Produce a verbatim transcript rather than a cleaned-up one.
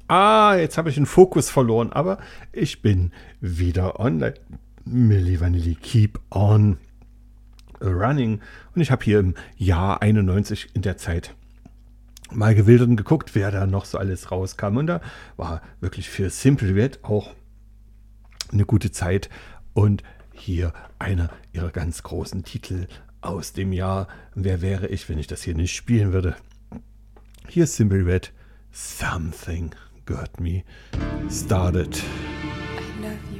Ah, jetzt habe ich den Fokus verloren, aber ich bin wieder online. Milli Vanilli, keep on running. Und ich habe hier im Jahr einundneunzig in der Zeit mal gewildert und geguckt, wer da noch so alles rauskam. Und da war wirklich für Simply Red auch eine gute Zeit. Und hier einer ihrer ganz großen Titel aus dem Jahr. Wer wäre ich, wenn ich das hier nicht spielen würde? Hier ist Simply Red. Something got me started. I love you.